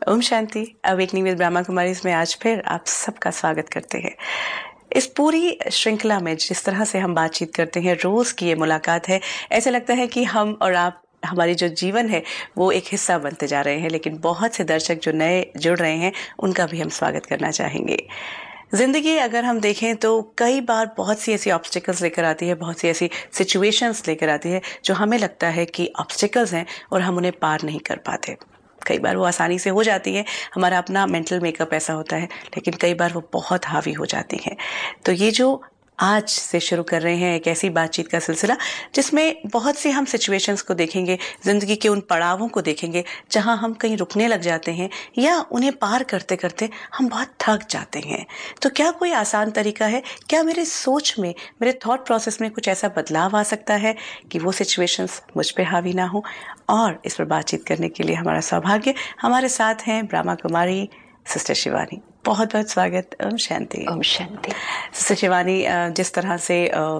Om Shanti. Awakening with Brahma Kumaris में आज फिर आप सबका स्वागत करते हैं। इस पूरी श्रृंखला में जिस तरह से हम बातचीत करते हैं, रोज की ये मुलाकात है, ऐसा लगता है कि हम और आप, हमारी जो जीवन है वो एक हिस्सा बनते जा रहे हैं। लेकिन बहुत से दर्शक जो नए जुड़ रहे हैं उनका भी हम स्वागत करना चाहेंगे। जिंदगी अगर हम देखें तो कई बार बहुत सी ऐसी ऑब्स्टिकल्स लेकर आती है, बहुत सी ऐसी सिचुएशंस लेकर आती है जो हमें लगता है कि ऑब्स्टिकल्स हैं और हम उन्हें पार नहीं कर पाते। कई बार वो आसानी से हो जाती है, हमारा अपना मेंटल मेकअप ऐसा होता है, लेकिन कई बार वो बहुत हावी हो जाती हैं। तो ये जो आज से शुरू कर रहे हैं एक ऐसी बातचीत का सिलसिला जिसमें बहुत सी हम सिचुएशंस को देखेंगे, जिंदगी के उन पड़ावों को देखेंगे जहां हम कहीं रुकने लग जाते हैं या उन्हें पार करते करते हम बहुत थक जाते हैं। तो क्या कोई आसान तरीका है? क्या मेरे सोच में, मेरे थॉट प्रोसेस में कुछ ऐसा बदलाव आ सकता है कि वो सिचुएशंस मुझ पे हावी ना हो? और इस पर बातचीत करने के लिए हमारा सौभाग्य, हमारे साथ हैं ब्रह्मा कुमारी सिस्टर शिवानी। बहुत बहुत स्वागत। ओम शांति। ओम शांति। सिस्टर शिवानी, जिस तरह से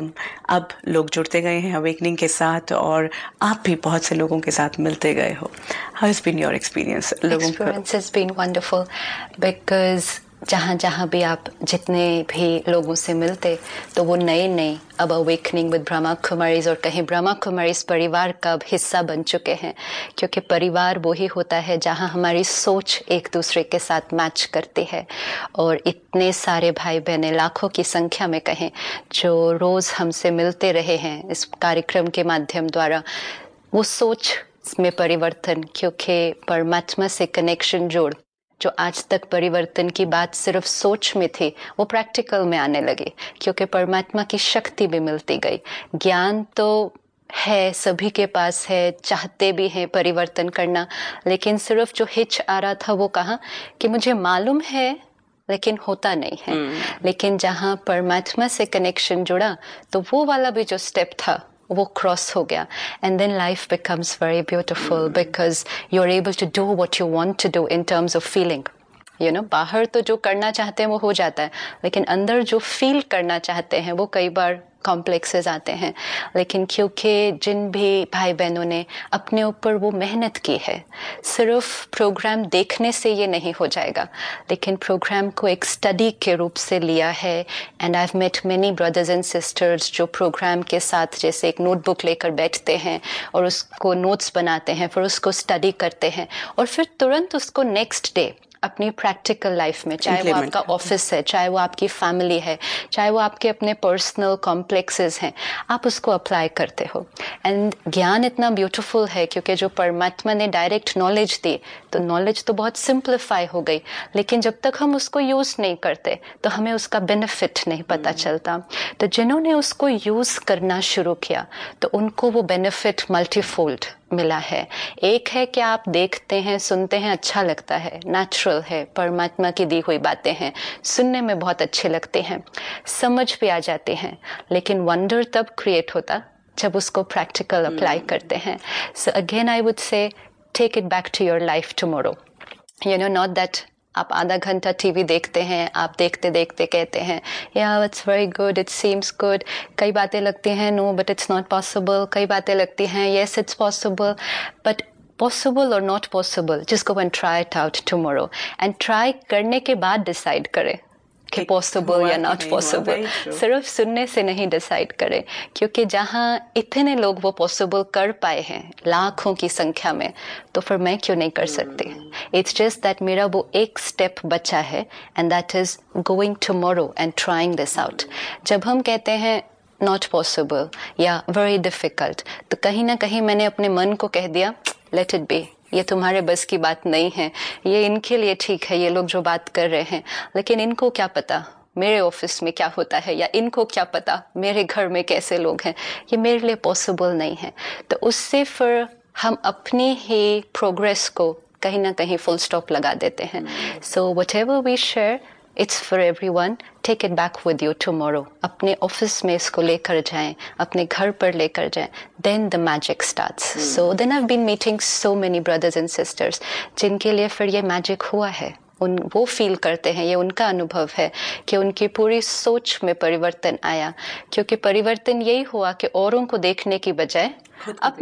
अब लोग जुड़ते गए हैं अवेकनिंग के साथ और आप भी बहुत से लोगों के साथ मिलते गए हो, how has been your experience? Experience has been wonderful because जहाँ जहाँ भी आप जितने भी लोगों से मिलते तो वो नए नए अब अवेकनिंग विद ब्रह्मा कुमारीज और कहीं ब्रह्मा कुमारीज परिवार का अब हिस्सा बन चुके हैं। क्योंकि परिवार वो ही होता है जहाँ हमारी सोच एक दूसरे के साथ मैच करती है। और इतने सारे भाई बहनें, लाखों की संख्या में कहें, जो रोज़ हमसे मिलते रहे हैं इस कार्यक्रम के माध्यम द्वारा, वो सोच में परिवर्तन, क्योंकि परमात्मा से कनेक्शन जोड़ जो आज तक परिवर्तन की बात सिर्फ सोच में थी वो प्रैक्टिकल में आने लगी, क्योंकि परमात्मा की शक्ति भी मिलती गई। ज्ञान तो है, सभी के पास है, चाहते भी हैं परिवर्तन करना, लेकिन सिर्फ जो हिच आ रहा था वो कहा कि मुझे मालूम है लेकिन होता नहीं है। लेकिन जहाँ परमात्मा से कनेक्शन जुड़ा तो वो वाला भी जो स्टेप था वो क्रॉस हो गया। And then life becomes very beautiful because you are able to do what you want to do in terms of feeling. You know, बाहर तो जो करना चाहते हैं वो हो जाता है, लेकिन अंदर जो फील करना चाहते हैं वो कई बार कॉम्प्लेक्सेस आते हैं। लेकिन क्योंकि जिन भी भाई बहनों ने अपने ऊपर वो मेहनत की है, सिर्फ प्रोग्राम देखने से ये नहीं हो जाएगा, लेकिन प्रोग्राम को एक स्टडी के रूप से लिया है। And I have met many brothers and sisters जो प्रोग्राम के साथ जैसे एक नोटबुक लेकर बैठते हैं और उसको नोट्स बनाते हैं, फिर उसको स्टडी करते हैं और फिर तुरंत उसको नेक्स्ट डे अपनी प्रैक्टिकल लाइफ में, चाहे वो आपका ऑफिस है, चाहे वो आपकी फैमिली है, चाहे वो आपके अपने पर्सनल कॉम्प्लेक्सेस हैं, आप उसको अप्लाई करते हो। एंड ज्ञान इतना ब्यूटीफुल है क्योंकि जो परमात्मा ने डायरेक्ट नॉलेज दी तो नॉलेज तो बहुत सिंप्लीफाई हो गई, लेकिन जब तक हम उसको यूज़ नहीं करते तो हमें उसका बेनिफिट नहीं पता चलता। तो जिन्होंने उसको यूज़ करना शुरू किया तो उनको वो बेनिफिट मल्टीफोल्ड मिला है। एक है कि आप देखते हैं, सुनते हैं, अच्छा लगता है, नेचुरल है, परमात्मा की दी हुई बातें हैं, सुनने में बहुत अच्छे लगते हैं, समझ भी आ जाते हैं, लेकिन वंडर तब क्रिएट होता जब उसको प्रैक्टिकल अप्लाई करते हैं। So again I would say take it back to your life tomorrow. You know, not that आप आधा घंटा टीवी देखते हैं, आप देखते देखते कहते हैं या it's very good, it seems good, कई बातें लगती हैं no but it's not possible, कई बातें लगती हैं yes it's possible, but possible और नॉट पॉसिबल, जिसको one try it out tomorrow and try करने के बाद डिसाइड करें कि पॉसिबल या नॉट पॉसिबल। सिर्फ सुनने से नहीं डिसाइड करें, क्योंकि जहाँ इतने लोग वो पॉसिबल कर पाए हैं लाखों की संख्या में, तो फिर मैं क्यों नहीं कर सकती? इट्स जस्ट दैट मेरा वो एक स्टेप बचा है and that is going tomorrow and trying this out. जब हम कहते हैं नॉट पॉसिबल या वेरी डिफिकल्ट, तो कहीं ना कहीं मैंने अपने मन को कह दिया लेट इट बी, ये तुम्हारे बस की बात नहीं है, ये इनके लिए ठीक है, ये लोग जो बात कर रहे हैं, लेकिन इनको क्या पता मेरे ऑफिस में क्या होता है, या इनको क्या पता मेरे घर में कैसे लोग हैं, ये मेरे लिए पॉसिबल नहीं है। तो उससे फिर हम अपनी ही प्रोग्रेस को कहीं ना कहीं फुल स्टॉप लगा देते हैं। So whatever we share its for everyone, take it back with you tomorrow. अपने ऑफिस में इसको लेकर जाएं, अपने घर पर लेकर जाएं, then the magic starts. So then I have been meeting so many brothers and sisters जिनके लिए फिर ये मैजिक हुआ है, वो फील करते हैं, ये उनका अनुभव है कि उनकी पूरी सोच में परिवर्तन आया। क्योंकि परिवर्तन यही हुआ कि औरों को देखने की बजाय